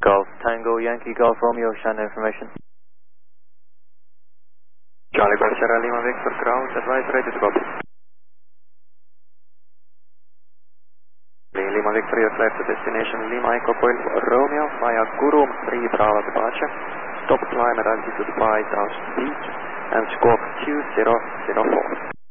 Golf Tango Yankee Golf Romeo, channel information. Charlie Golf Sierra Lima Victor ground advice ready to copy. Lima Victor, your flight to destination Lima Echo Golf Romeo via Guru 3 Bravo departure. Stop climb at altitude 5000 feet and squawk 2004.